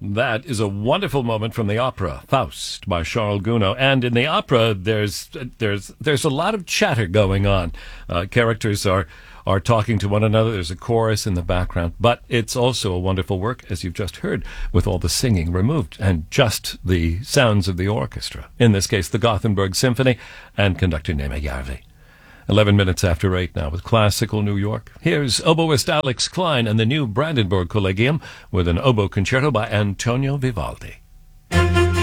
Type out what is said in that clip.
That is a wonderful moment from the opera Faust by Charles Gounod. And in the opera, there's a lot of chatter going on. Characters are talking to one another. There's a chorus in the background, but it's also a wonderful work, as you've just heard, with all the singing removed and just the sounds of the orchestra. In this case, the Gothenburg Symphony and conductor Neeme Järvi. 11 minutes after 8 now with Classical New York. Here's oboist Alex Klein and the new Brandenburg Collegium with an oboe concerto by Antonio Vivaldi.